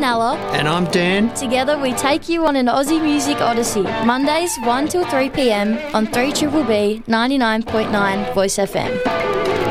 Nella. And I'm Dan. Together we take you on an Aussie Music Odyssey. Mondays 1 till 3 p.m. on 3BBB 99.9 Voice FM.